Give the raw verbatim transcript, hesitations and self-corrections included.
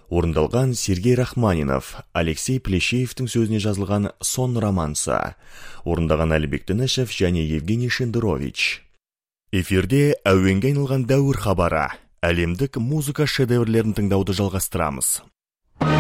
Орындалған Сергей Рахманинов, Алексей Плещеевтің сөзіне жазылған «Сон романсы». Орындаған Әлібек Тынышев және Евгений Шендерович. Эфирде әуенге айналған дәуір хабары. Әлемдік музыка шедеврлерін тыңдауды жалғастырамыз.